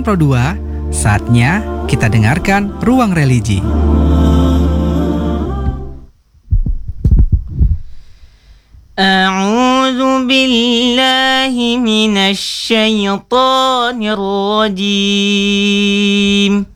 Pro 2, saatnya kita dengarkan Ruang Religi. A'udzu billahi minasy syaithanir rajim.